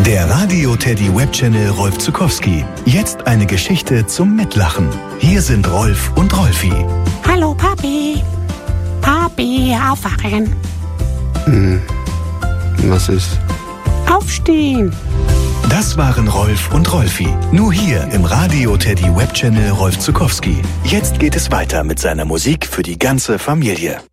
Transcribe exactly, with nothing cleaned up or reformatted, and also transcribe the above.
Der Radio Teddy Webchannel Rolf Zuckowski. Jetzt eine Geschichte zum Mitlachen. Hier sind Rolf und Rolfi. Hallo Papi. Papi, aufwachen. Hm, was ist? Aufstehen. Das waren Rolf und Rolfi. Nur hier im Radio Teddy Webchannel Rolf Zuckowski. Jetzt geht es weiter mit seiner Musik für die ganze Familie.